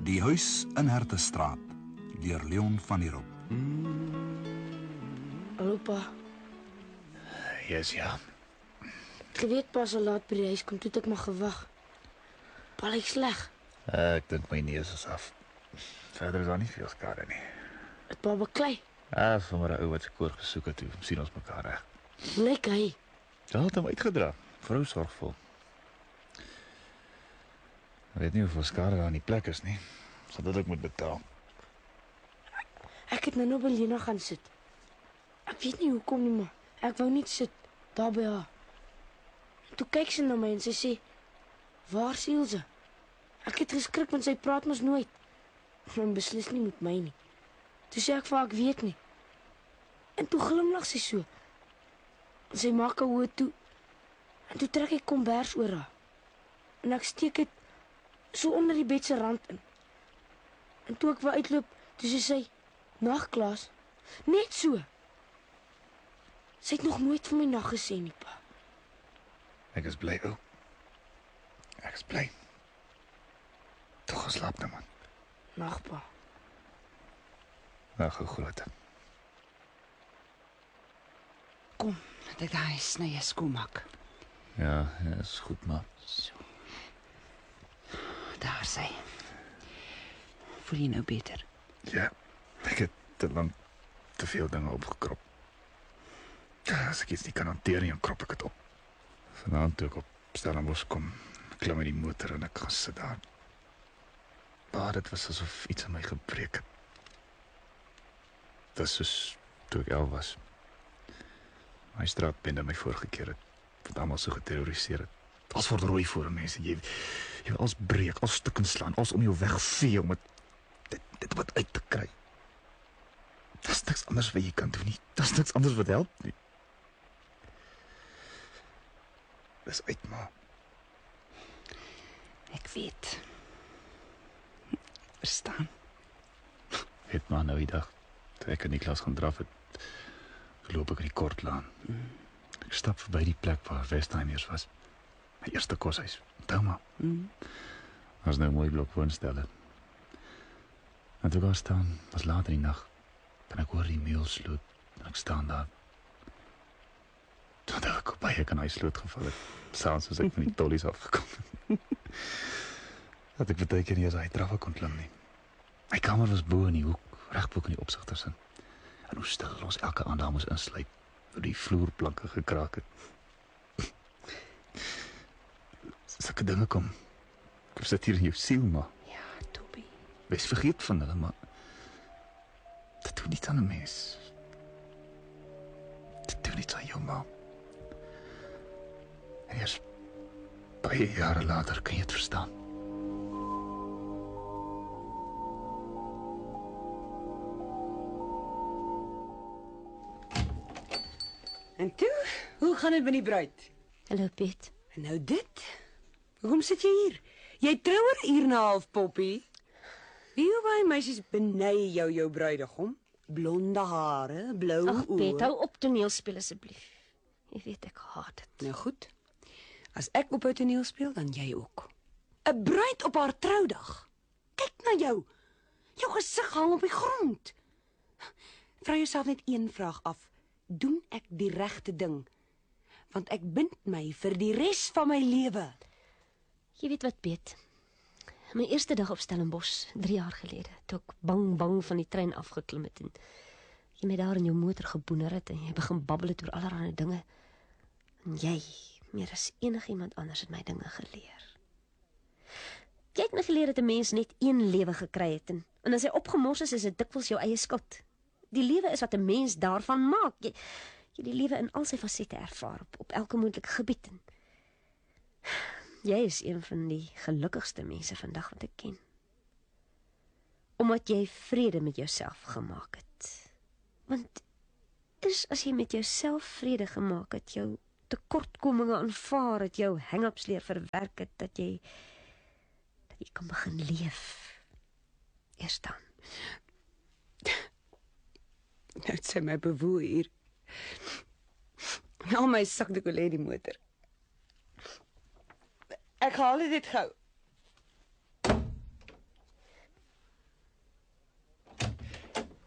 Die huis in Hertestraat, deur Leon van der Hoop. Hallo pa, Yes, ja. ek weet pas al laat by die huis kom, toe het ek maar gewag. Pa lyk sleg. Ek dink my neus is af. Verder is daar nie veel skade nie. Het pa beklei. Sommer 'n ou wat se koor gesoek het, toe sien ons mekaar reg. Hoe lyk hy? Sy het hom uitgedra. Vrou sorgvol. Ek weet nie hoeveel skade daar in die plek is nie. Sal dit ek moet betaal. Ek het nou by Lena gaan sit. Ek weet nie hoekom nie, maar ek wou niet sit, daar by haar. En toe kyk sy na my en sy sê, waar is Ilse? Ek het geskrik, want sy praat mos nooit. Maar beslis nie met my nie. Toe sê ek vir haar, ek weet nie. En toe glimlag sy so. En sy maak haar oë toe. En toe trek ek kombers oor haar. En ek steek het so onder die bed se rand in. En toe ek wou uitloop, toe sê sy, nag Klaas, net so. Sy het nog nooit vir my nag gesê nie, pa. Ek is bly, ou. Ek is bly. Toe geslaap nou, man. Nag, pa. Nou, hoe groot. Kom, laat ek daai snye skoonmaak. Ja, is goed, maar. So. Daar sy. Voel jy nou beter? Ja, ek het te lang te veel dinge opgekrop. Ja, as ek iets nie kan hanteer nie, dan krop ek het op. Vanaand toe ek op Stellenbosch kom, klim in die motor en ek gaan sit daar. Dit was asof iets aan my gebreek het. Dit is soos toe ek 11 was. My straatbende my voorgekeer het, wat allemaal so geterroriseer het. Als word rooi voor mense, jy wil als breek, als stukken slaan, als om jou wegvee, om dit wat uit te kry. Dat is niks anders wat jy kan doen nie, dat is niks anders wat help nie. Dis uit, ma. Ek weet. Verstaan. Het maar nou die dag, toe ek in die klas gaan draf het, loop ek in die Kortlaan. Ek stap verby die plek waar Westheimers was. My eerste koshuis. Onthou maar. Was nou 'n mooi blok woonstelle. En toe daar staan, was later die nag, en ek hoor die meul sloot, en ek staan daar. Toe ek op baie kan hy sloot geval het, saans as ek van die tollies afgekom het. Dat ek baie keer nie as hy trappe kon klim nie. My kamer was bo in die hoek, recht bo in die opsigtersin. En hoe stil ons elke aand daar moes insluip, hoe die vloerplanke gekraak het. Sulke dinge kom, ek sit hier in jou siel, maar Ja, Toby. wees vergeet van hulle, maar dit doen niets aan 'n mens. Dit doen niets aan jou, ma. En eers baie jare later kan jy het verstaan. En toe, hoe gaan dit met die bruid? Hallo, Piet. En nou dit? Hoekom sit jy hier? Jy trou oor 'n uur en 'n half, Poppy. Wie hoe baie meisies benei jou bruidegom? Blonde hare, blou Ag, oë. Piet, hou op toneel speel asseblief. Jy weet ek haat dit. Nou goed. As ek op 'n toneel speel, dan jy ook. 'n Bruid op haar troudag. Kyk na jou. Jou gesig hang op die grond. Vra jouself net een vraag af. Doen ek die regte ding? Want ek bind my vir die res van my lewe. Jy weet wat, Piet? My eerste dag op Stellenbosch, 3 jaar gelede, toe ek bang van die trein afgeklim het en jy my daar in jou motor geboener het en jy begin babbel het oor allerlei dinge. En jy, meer as enigiemand anders, het my dinge geleer. Jy het my geleer dat 'n mens net een lewe gekry het en as hy opgemors is dit dikwels jou eie skuld. Die lewe is wat 'n mens daarvan maak. Jy die lewe in al sy fasette ervaar op elke moontlike gebied. En jy is een van die gelukkigste mense vandag wat ek ken. Omdat jy vrede met jouself gemaak het. Want as jy met jouself vrede gemaak het, jou tekortkominge aanvaar het, jou hang-ups leer verwerk het, dat jy kan begin leef. Eers dan. Nou het sy my bewoel hier. Al my sakdoek lê in die motor. Ek haal dit gou.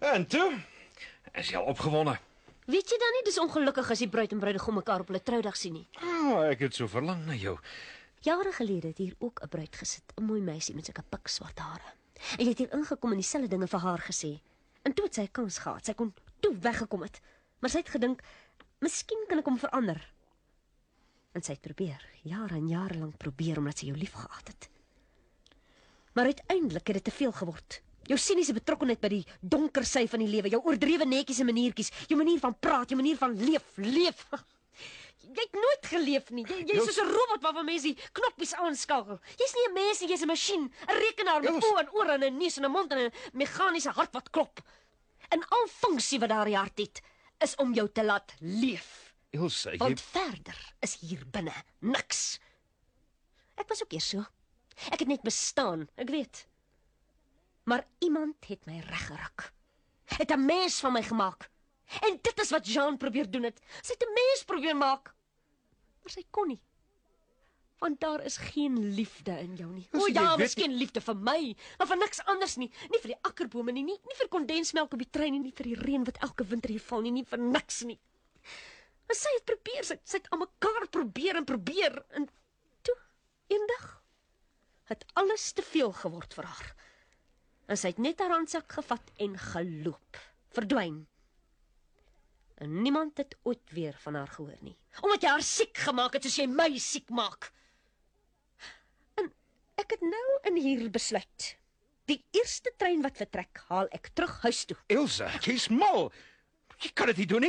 En toe is jy al opgewonde. Weet jy dan nie, dis ongelukkig as die bruid en bruidegom mekaar op hulle troudag sien nie. Ek het so verlang na jou. Jare gelede het hier ook 'n bruid gesit, 'n mooi meisie met sulke pikswart hare. En jy het hier ingekom en dieselfde dinge vir haar gesê. En toe het sy 'n kans gehad, sy kon toe weggekom het. Maar sy het gedink, miskien kan ek hom verander. En sy het probeer, jare en jare lank probeer, omdat sy jou lief gehad het. Maar uiteindelik het dit te veel geword. Jou siniese betrokkenheid by die donker sy van die lewe, jou oordrewe netjies en maniertjies, jou manier van praat, jou manier van leef. Jy het nooit geleef nie. Jy's soos 'n robot waarvan mense die knoppies aanskakel. Jy's nie 'n mens nie, jy's 'n masjien, 'n rekenaar met oë en ore en 'n neus en 'n mond en 'n meganiese hart wat klop. En al funksie wat daar in die hart het, is om jou te laat leef. Ilse, jy... Want verder is hier binne niks. Ek was ook eers so. Ek het net bestaan, ek weet. Maar iemand het my reggeruk. Het 'n mens van my gemaak. En dit is wat Jean probeer doen het. Sy het 'n mens probeer maak. Maar sy kon nie. Want daar is geen liefde in jou nie. O ja, daar is geen liefde vir my, maar vir niks anders nie. Nie vir die akkerbome nie vir kondensmelk op die trein nie vir die reën wat elke winter hier val nie vir niks nie. Maar sy het probeer, sy het aan mekaar probeer en toe, eendag, het alles te veel geword vir haar. En sy het net haar handsak gevat en geloop, verdwyn. En niemand het ooit weer van haar gehoor nie. Omdat jy haar siek gemaak het, soos jy my siek maak. En ek het nou in hier besluit. Die eerste trein wat vertrek, haal ek terug huis toe. Ilse, jy's mal. Jy kan dit nie doen nie.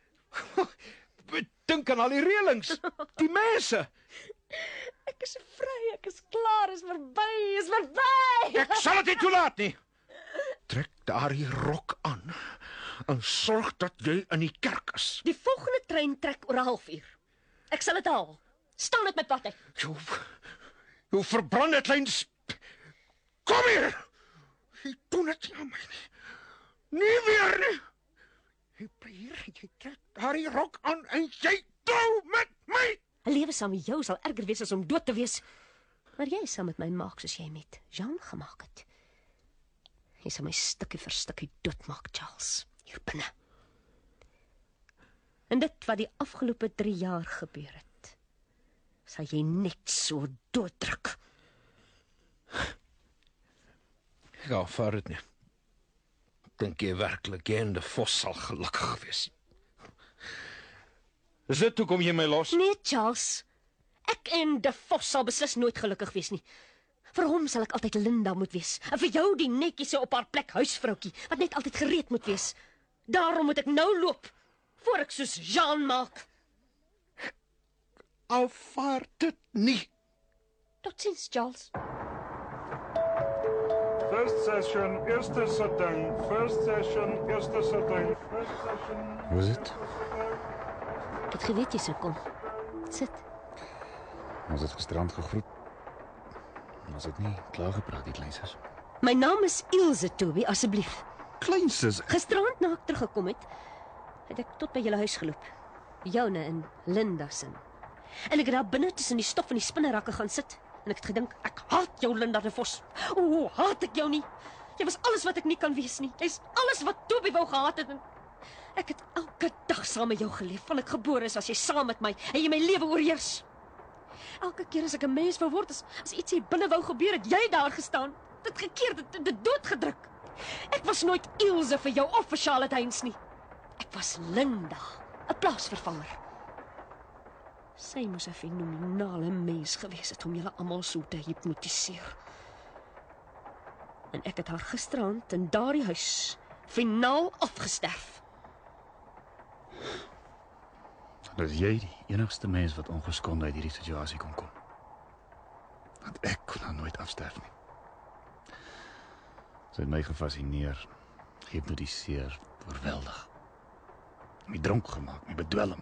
Dink aan al die reëlings, die mense. Ek is vry, ek is klaar, is verby. Ek sal dit nie toelaat nie. Trek daardie rok aan en sorg dat jy in die kerk is. Die volgende trein trek oor 'n halfuur. Ek sal dit haal. Staan met my pad uit. Jou verbrande klein... Kom hier! Jy doen dit nie aan my nie. Nie weer nie. Jy bly hier, jy trek daardie rok aan en jy trou met my. 'n Lewe saam met jou sal erger wees as om dood te wees. Maar jy sal met my maak soos jy met Jean gemaak het. Jy sal my stukkie vir stukkie doodmaak, Charles, hier binne. En dit wat die afgelope 3 jaar gebeur het, sal jy net so dooddruk. Ek aanvaar dit nie. Dink jy werklik jy en de Vos sal gelukkig wees? Is dit hoekom jy my los? Nee, Charles. Ek en de Vos sal beslis nooit gelukkig wees nie. Vir hom sal ek altyd Linda moet wees. En vir jou die netjiese op haar plek huisvroukie, wat net altyd gereed moet wees. Daarom moet ek nou loop, voor ek soos Jean maak. Aanvaar dit nie. Totsiens, Charles. First session, eerste sitting. First session, eerste sitting. First session. Hoe is dit? Ek het geweet jy sou kom. Sit. Ons het gisterand gegroet. Ons het nie klaar gepraat, die kleinsus. My naam is Ilse, Toby, asseblief. Kleinsus? Gisterand na ek teruggekom het ek tot by julle huis geloop. Joune en Linda se. En ek het daar binne tussen die stof en die spinnerakke gaan sit. En ek het gedink, ek haat jou, Linda de Vos. O, haat ek jou nie. Jy was alles wat ek nie kan wees nie. Jy's alles wat Toby wou gehad het. En ek het elke dag saam met jou geleef. Van ek gebore is, was jy saam met my en jy my lewe oorheers. Elke keer as ek 'n mens wou word, as iets hier binne wou gebeur, het jy daar gestaan. Dit gekeer, dit doodgedruk. Ek was nooit Ilse vir jou of vir Charlotte Heinz nie. Ek was Linda, 'n plaasvervanger. Sy moes 'n fenominale mens gewees het om julle almal so te hipnotiseer. En ek het haar gisterand in daardie huis finaal afgesterf. Dat is jy die enigste mens wat ongeskonde uit hierdie situasie kon kom. Want ek kon nou nooit afsterf nie. Sy het my gefascineer, gehypnotiseer, oorweldig. My dronk gemaak, my bedwelm.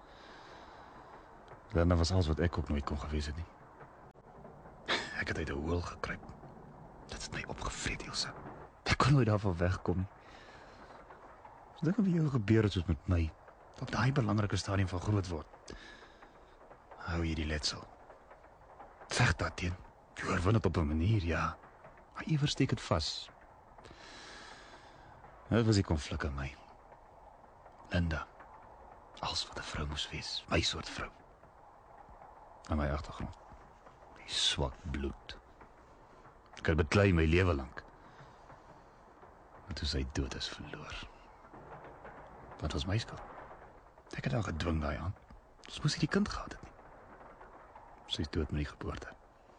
Dan was alles wat ek ook nooit kon gewees het nie. Ek het uit 'n hoel gekruip. Dit het my opgevreet, Ilse. Ek kon nooit daarvan wegkom nie. Dink wat jou gebeur het soos met my. Op daai belangrike stadium van groot word. Hou jy die letsel. Veg daarteen. Jy oorwin dit op 'n manier, ja. Maar iewers steek dit vas. Dit was die konflik in my. Linda. Als wat 'n vrou moes wees. My soort vrou. Aan my agtergrond. Die swak bloed. Ek het beklei my lewe lank. En toe sy dood is verloor. Wat was my skuld? Ek het haar gedwing daai aan. Ons moes nie die kind gehad het nie. Sy is dood met die geboorte.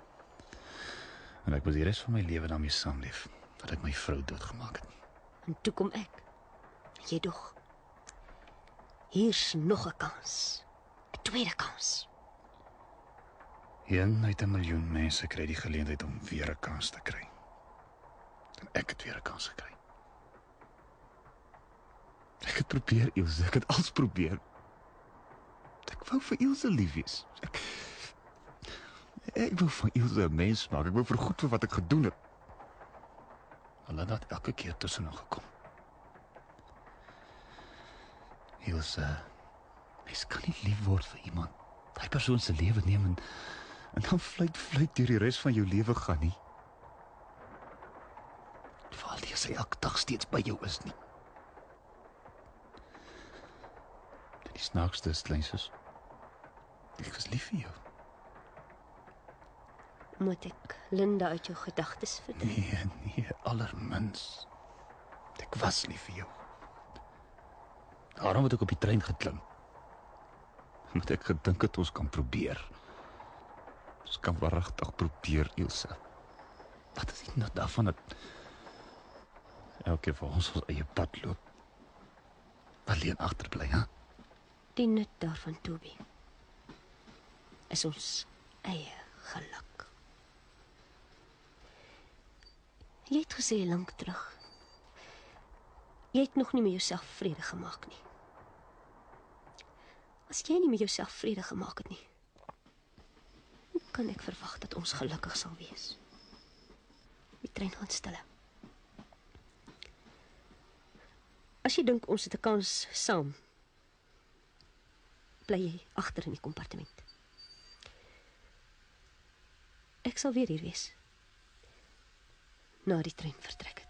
En ek moes die res van my lewe daarmee saamleef, dat ek my vrou doodgemaak het. En toe kom ek. Jy dog. Hier's nog 'n kans. 'n Tweede kans. 1 uit 'n miljoen mense kry die geleentheid om weer 'n kans te kry. En ek het weer 'n kans gekry. Ek het probeer, Ilse, ek het alles probeer. Ek wou vir Ilse lief wees. Ek wou van Ilse 'n mens maak. Ek wou vergoed vir wat ek gedoen het. Hulle het elke keer tussenin gekom. Ilse, mens kan nie lief word vir iemand. Daai persoon se lewe neem en dan fluit deur die res van jou lewe gaan nie. Veral as hy elke dag steeds by jou is nie. Die snaakste is, kleinsus, ek is lief vir jou. Moet ek Linda uit jou gedagtes verdryf? Nee, allermins. Ek was lief vir jou. Daarom het ek op die trein geklim. Omdat ek gedink het ons kan probeer. Ons kan waaragtig probeer, Ilse. Wat is die nut daarvan dat elke van ons eie pad loop? Alleen agterbly, hè? Die nut daarvan, Toby, is ons eie geluk. Jy het gesê lank terug, jy het nog nie met jouself vrede gemaak nie. As jy nie met jouself vrede gemaak het nie, hoe kan ek verwag dat ons gelukkig sal wees? Die trein gaan stille. As jy dink ons het 'n kans saam, bly jy agter in die kompartement. Ek sal weer hier wees, na die trein vertrek het.